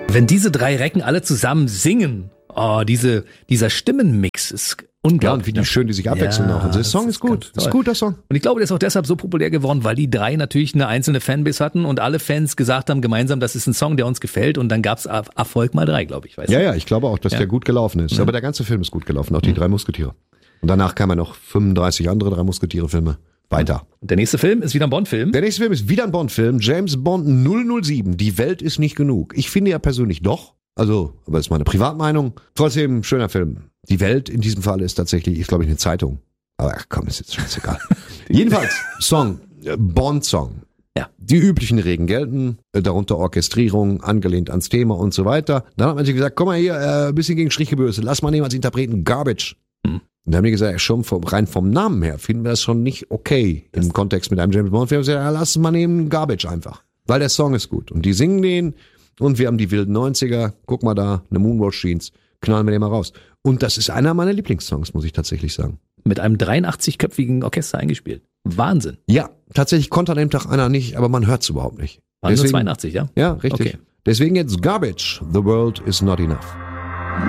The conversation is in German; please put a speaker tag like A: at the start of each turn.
A: Wenn diese drei Recken alle zusammen singen, dieser Stimmenmix ist unglaublich.
B: Ja, und wie schön die sich abwechseln auch. Und der Song ist gut. Ist gut, der Song.
A: Und ich glaube, der ist auch deshalb so populär geworden, weil die drei natürlich eine einzelne Fanbase hatten und alle Fans gesagt haben gemeinsam, das ist ein Song, der uns gefällt. Und dann gab's Erfolg mal 3, glaube ich. Weißt du?
B: Ja, ich glaube auch, dass der gut gelaufen ist. Aber der ganze Film ist gut gelaufen, auch die drei Musketiere. Und danach kamen noch 35 andere 3 Musketiere-Filme weiter.
A: Und der nächste Film ist wieder ein Bond-Film.
B: Der nächste Film ist wieder ein Bond-Film. James Bond 007. Die Welt ist nicht genug. Ich finde ja persönlich doch. Also, aber das ist meine Privatmeinung. Trotzdem, schöner Film. Die Welt in diesem Fall ist tatsächlich, glaube ich, eine Zeitung. Aber komm, ist jetzt scheißegal. Jedenfalls, Song, Bond-Song.
A: Ja.
B: Die üblichen Regeln gelten, darunter Orchestrierung, angelehnt ans Thema und so weiter. Dann hat man sich gesagt, komm mal hier, ein bisschen gegen Strichgebürste, lass mal nehmen als Interpreten Garbage. Und dann haben die gesagt, schon rein vom Namen her finden wir das schon nicht okay im Kontext mit einem James Bond-Film. Ja, lass mal nehmen Garbage einfach. Weil der Song ist gut. Und die singen den und wir haben die wilden 90er. Guck mal da, eine Moonwatch Jeans. Knallen wir den mal raus. Und das ist einer meiner Lieblingssongs, muss ich tatsächlich sagen.
A: Mit einem 83-köpfigen Orchester eingespielt. Wahnsinn.
B: Ja, tatsächlich konnte an dem Tag einer nicht, aber man hört es überhaupt nicht.
A: Waren nur 82, ja?
B: Ja, richtig.
A: Okay.
B: Deswegen jetzt Garbage. The world is not enough.